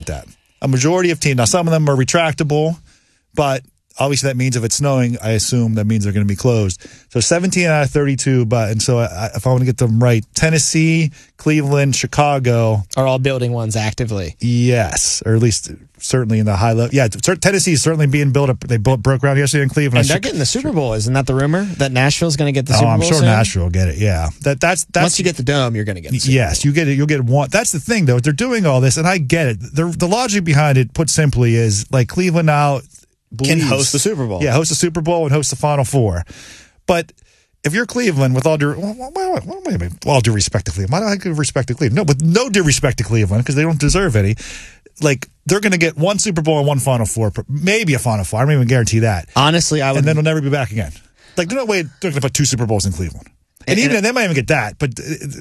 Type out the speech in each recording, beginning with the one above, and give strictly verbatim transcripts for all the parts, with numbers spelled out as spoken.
that. A majority of teams, now some of them are retractable, but obviously that means if it's snowing, I assume that means they're going to be closed. So seventeen out of thirty-two, but and so I, if I want to get them right, Tennessee, Cleveland, Chicago are all building ones actively. Yes, or at least certainly in the high level. Yeah, Tennessee is certainly being built up. They broke ground yesterday in Cleveland. And they're getting the Super Bowl. Isn't that the rumor that Nashville's going to get the Super Bowl? Oh, I'm sure soon? Nashville will get it. Yeah, that that's that's once you get the dome, you're going to get the Super yes, Bowl. you get it. You'll get one. That's the thing, though. They're doing all this, and I get it. The, the logic behind it, put simply, is like Cleveland now believes, can host the Super Bowl. Yeah, host the Super Bowl and host the Final Four. But if you're Cleveland, with all due, well, well, well, well, wait a minute, all due respect to Cleveland, why do I give respect to Cleveland? No, with no due respect to Cleveland, because they don't deserve any. Like, they're going to get one Super Bowl and one Final Four, maybe a Final Four. I don't even guarantee that. Honestly, I would. And then they'll never be back again. Like, there's no way they're going to put two Super Bowls in Cleveland. And, and even and they might even get that, but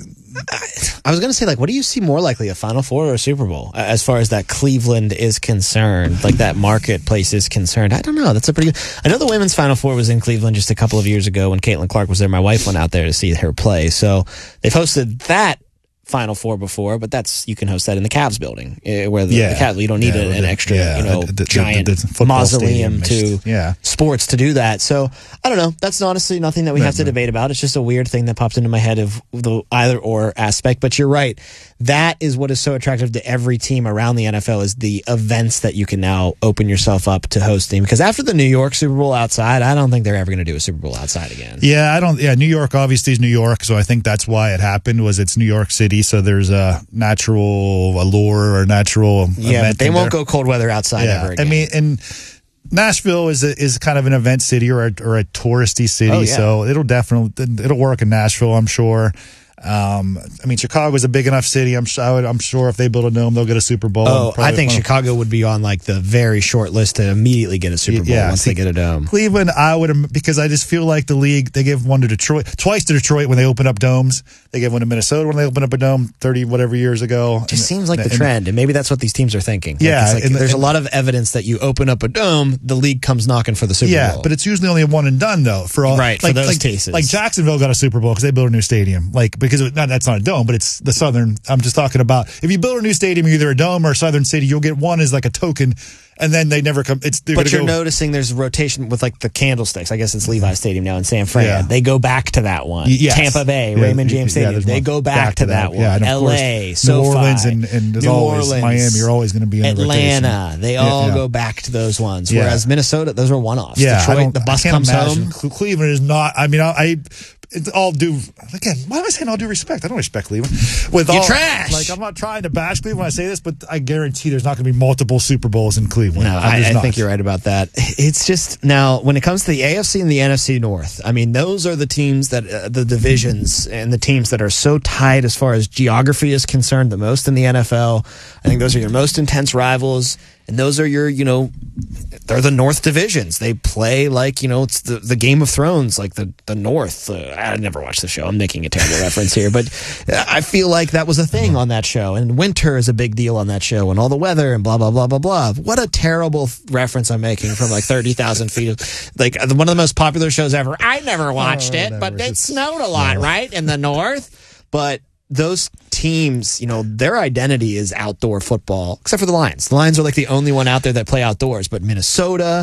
I was going to say, like, what do you see more likely, a Final Four or a Super Bowl, as far as that Cleveland is concerned, like that marketplace is concerned? I don't know. That's a pretty good. I know the women's Final Four was in Cleveland just a couple of years ago when Caitlin Clark was there. My wife went out there to see her play, so they've hosted that Final Four before, but that's you can host that in the Cavs building, uh, where the, yeah. the Cavs you don't need yeah, a, an the, extra, yeah, you know, the, the, giant the, the mausoleum to yeah. sports to do that. So I don't know. That's honestly nothing that we no, have to no. debate about. It's just a weird thing that popped into my head of the either or aspect. But you're right. That is what is so attractive to every team around the N F L is the events that you can now open yourself up to hosting. Because after the New York Super Bowl outside, I don't think they're ever going to do a Super Bowl outside again. Yeah, I don't. Yeah, New York obviously is New York, so I think that's why it happened. Was it's New York City, so there's a natural allure or natural yeah, event but they won't there. go cold weather outside yeah. ever again. I mean, and Nashville is a, is kind of an event city or a, or a touristy city, oh, yeah. so it'll definitely it'll work in Nashville, I'm sure. Um, I mean, Chicago's a big enough city. I'm sure. I would, I'm sure if they build a dome, they'll get a Super Bowl. Oh, I think one of, Chicago would be on like the very short list to immediately get a Super Bowl yeah, once see, they get a dome. Cleveland, I would because I just feel like the league they gave one to Detroit, twice to Detroit when they opened up domes. They gave one to Minnesota when they opened up a dome thirty whatever years ago. It just seems like and, the trend, and maybe that's what these teams are thinking. Like, Yeah, it's like and, there's and, a lot of evidence that you open up a dome, the league comes knocking for the Super yeah, Bowl. Yeah, but it's usually only a one and done though. For all right, like, for those like, cases, like Jacksonville got a Super Bowl because they built a new stadium. Like because it, not, that's not a dome, but it's the Southern. I'm just talking about if you build a new stadium, either a dome or a Southern City, you'll get one as like a token, and then they never come. It's but you're go, noticing there's a rotation with like the candlesticks. I guess it's Levi Stadium now in San Fran. Yeah. They go back to that one. Yes. Tampa Bay, yeah, Raymond James yeah, Stadium. They go back, back to, to that, that one. Yeah, and of L A, course, SoFi, New Orleans, and, and as New always, Orleans, Miami. You're always going to be in Atlanta. the rotation. They all yeah, yeah. go back to those ones. Yeah. Whereas Minnesota, those are one-offs. Yeah, Detroit, the bus I can't comes imagine. home. Cleveland is not. I mean, I. I It's all due again. Why am I saying all due respect? I don't respect Cleveland. With you all, trash. Like I'm not trying to bash Cleveland when I say this, but I guarantee there's not going to be multiple Super Bowls in Cleveland. No, I, I think you're right about that. It's just now when it comes to the A F C and the N F C North. I mean, those are the teams that uh, the divisions and the teams that are so tight as far as geography is concerned. The most in the N F L. I think those are your most intense rivals. And those are your, you know, they're the North divisions. They play like, you know, it's the, the Game of Thrones, like the, the North. Uh, I never watched the show. I'm making a terrible reference here. But I feel like that was a thing on that show. And winter is a big deal on that show and all the weather and blah, blah, blah, blah, blah. What a terrible reference I'm making from like thirty thousand feet. Of, like one of the most popular shows ever. I never watched oh, it, never. but it snowed a lot, no. right, in the North. But those teams, you know, their identity is outdoor football, except for the Lions. The Lions are like the only one out there that play outdoors. But Minnesota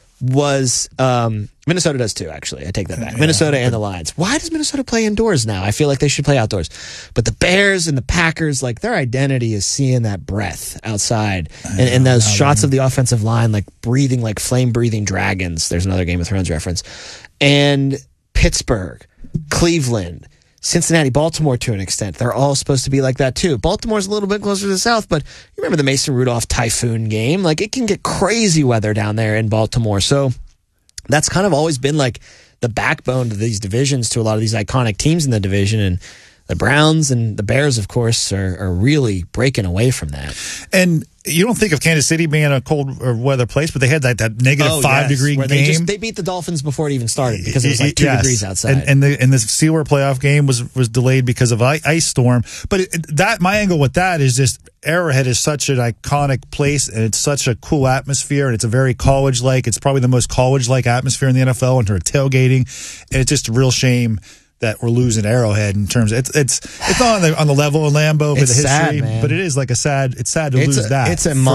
was, um, Minnesota does too, actually. I take that back. Yeah, Minnesota and the Lions. Why does Minnesota play indoors now? I feel like they should play outdoors. But the Bears and the Packers, like their identity is seeing that breath outside. And, and those shots of the offensive line, like breathing, like flame-breathing dragons. There's another Game of Thrones reference. And Pittsburgh, Cleveland, Cincinnati, Baltimore to an extent. They're all supposed to be like that too. Baltimore's a little bit closer to the south, but you remember the Mason Rudolph typhoon game? Like it can get crazy weather down there in Baltimore. So that's kind of always been like the backbone to these divisions, to a lot of these iconic teams in the division. And the Browns and the Bears, of course, are, are really breaking away from that. And you don't think of Kansas City being a cold weather place, but they had that, that negative oh, five yes, degree where game. They, just, they beat the Dolphins before it even started because it was like two yes. degrees outside. And, and the and the Steelers playoff game was was delayed because of ice storm. But it, that my angle with that is just Arrowhead is such an iconic place, and it's such a cool atmosphere, and it's a very college like. It's probably the most college like atmosphere in the N F L, and her tailgating, and it's just a real shame that we're losing Arrowhead in terms of, it's it's it's not on the on the level of Lambeau for It's the history, sad, man. but it is like a sad it's sad to It's lose a, that. It's a for